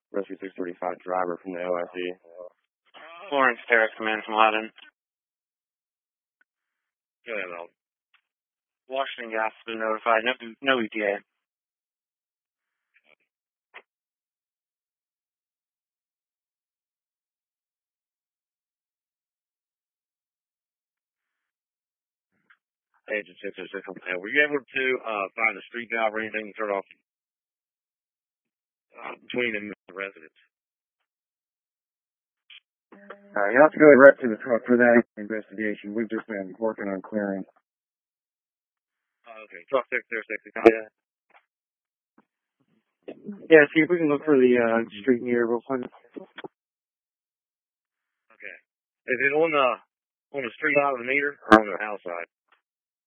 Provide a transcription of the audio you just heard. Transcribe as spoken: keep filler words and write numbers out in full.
Rescue six thirty-five driver from the O S E. Florence Terrace, Command from Loudoun. Go ahead, Al. Washington Gas has been notified. No, no E T A. Agent six oh six, were you able to uh, find a street valve or anything to turn off uh, between them and the residents? Uh, you have to go direct to the truck for that investigation. We've just been working on clearing. Uh, okay, truck six there, sixty-five. Yeah. Yeah, see if we can look for the uh, street meter real quick. Okay. Is it on the on the street side of the meter or on the house side?